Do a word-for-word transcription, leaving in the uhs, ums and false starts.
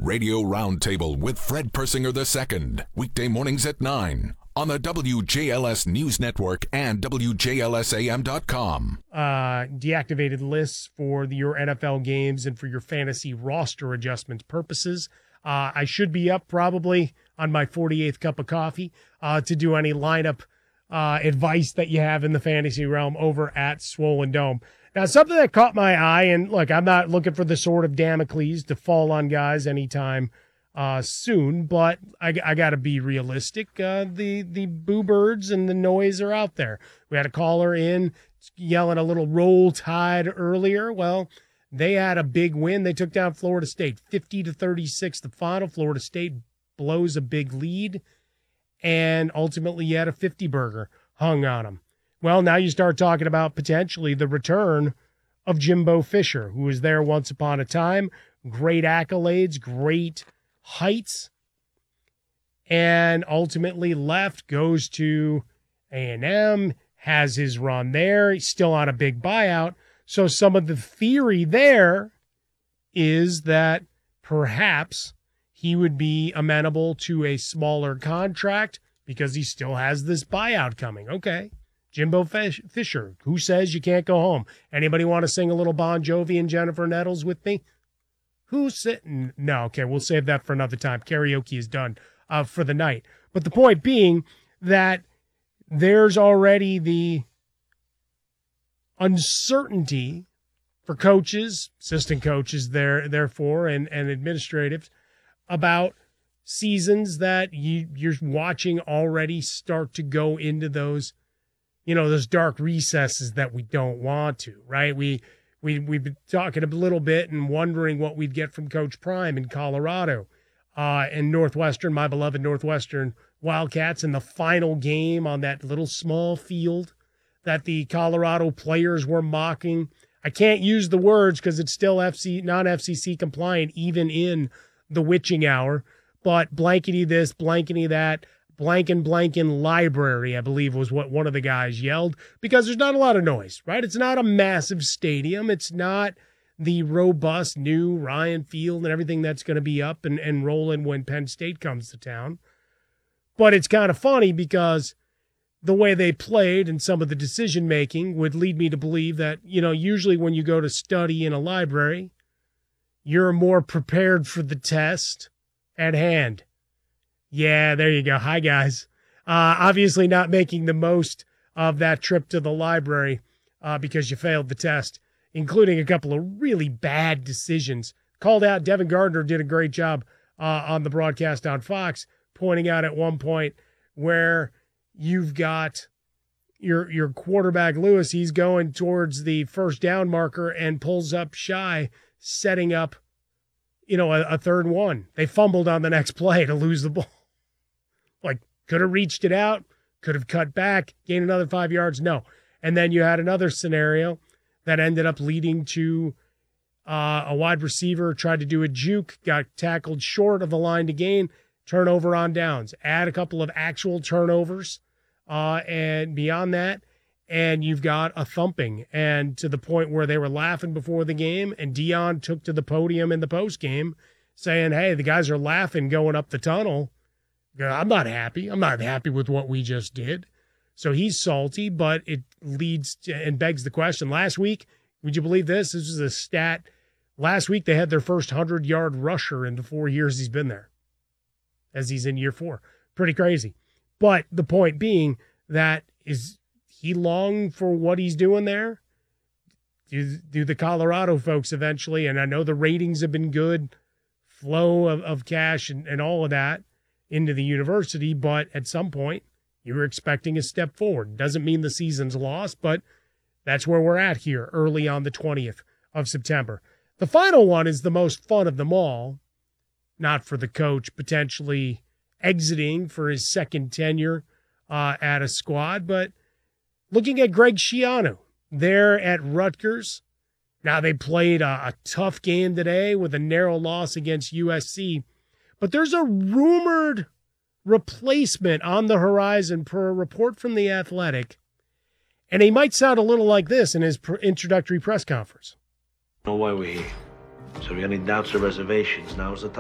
Radio Roundtable with Fred Persinger the Second, weekday mornings at nine on the W J L S News Network and W J L S A M dot com. Uh, deactivated lists for the, your N F L games and for your fantasy roster adjustment purposes. Uh, I should be up probably on my forty-eighth cup of coffee uh, to do any lineup uh, advice that you have in the fantasy realm over at Swollen Dome. Now, something that caught my eye, and look, I'm not looking for the sword of Damocles to fall on guys anytime uh, soon, but I, I got to be realistic. Uh, the the boo birds and the noise are out there. We had a caller in yelling a little roll tide earlier. Well, they had a big win. They took down Florida State, fifty to thirty-six. The final, Florida State blows a big lead, and ultimately you had a fifty burger hung on them. Well, now you start talking about potentially the return of Jimbo Fisher, who was there once upon a time. Great accolades, great heights, and ultimately left, goes to A and M, has his run there. He's still on a big buyout. So some of the theory there is that perhaps he would be amenable to a smaller contract because he still has this buyout coming. Okay. Jimbo Fisher, who says you can't go home? Anybody want to sing a little Bon Jovi and Jennifer Nettles with me? Who's sitting? No, okay, we'll save that for another time. Karaoke is done uh, for the night. But the point being that there's already the uncertainty for coaches, assistant coaches there, therefore, and, and administratives about seasons that you, you're watching already start to go into those, you know, those dark recesses that we don't want to, right? We, we, we've been talking a little bit and wondering what we'd get from Coach Prime in Colorado uh, and Northwestern, my beloved Northwestern Wildcats, in the final game on that little small field that the Colorado players were mocking. I can't use the words because it's still F C, non-F C C compliant, even in the witching hour, but blankety this, blankety that, blankin' blankin' library, I believe was what one of the guys yelled, because there's not a lot of noise, right? It's not a massive stadium. It's not the robust new Ryan Field and everything that's going to be up and, and rolling when Penn State comes to town. But it's kind of funny because the way they played and some of the decision-making would lead me to believe that, you know, usually when you go to study in a library, you're more prepared for the test at hand. Yeah, there you go. Hi, guys. Uh, obviously not making the most of that trip to the library uh, because you failed the test, including a couple of really bad decisions. Called out, Devin Gardner did a great job uh, on the broadcast on Fox, pointing out at one point where you've got your your quarterback, Lewis, he's going towards the first down marker and pulls up shy, setting up, you know, a, a third one. They fumbled on the next play to lose the ball. Like, could have reached it out, could have cut back, gained another five yards. No. And then you had another scenario that ended up leading to uh, a wide receiver tried to do a juke, got tackled short of the line to gain, turnover on downs. Add a couple of actual turnovers, uh, and beyond that, and you've got a thumping. And to the point where they were laughing before the game, and Dion took to the podium in the postgame saying, hey, the guys are laughing going up the tunnel. I'm not happy. I'm not happy with what we just did. So he's salty, but it leads to, and begs the question. Last week, would you believe this? This is a stat. Last week, they had their first hundred-yard rusher in the four years he's been there, as he's in year four. Pretty crazy. But the point being that is he long for what he's doing there? Do, do the Colorado folks eventually, and I know the ratings have been good, flow of, of cash and, and all of that, into the university, but at some point you were expecting a step forward. Doesn't mean the season's lost, but that's where we're at here early on the twentieth of September. The final one is the most fun of them all, not for the coach potentially exiting for his second tenure uh, at a squad, but looking at Greg Schiano there at Rutgers. Now, they played a, a tough game today with a narrow loss against U S C, but there's a rumored replacement on the horizon per a report from The Athletic, and he might sound a little like this in his pr- introductory press conference. Know why we're here. So if you have any doubts or reservations, now's the time.